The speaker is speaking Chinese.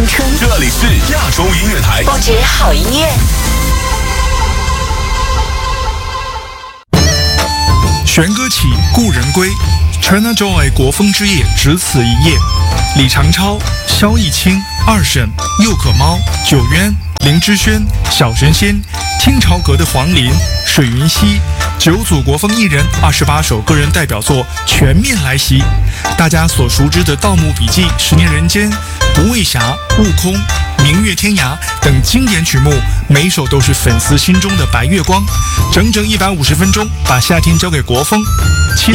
青春， 这里是亚洲音乐台， 不止好音乐。 弦歌起，故人归。China Joy 国风之夜只此一夜。李长超、萧逸清、二审、佑可猫、九渊、林之轩、小神仙、听潮阁的黄龄、水云溪，9组国风艺人28首个人代表作全面来袭。大家所熟知的《盗墓笔记》、《十年人间》、《无畏侠》、《悟空》、《明月天涯》等经典曲目，每首都是粉丝心中的白月光。整整150分钟，把夏天交给国风。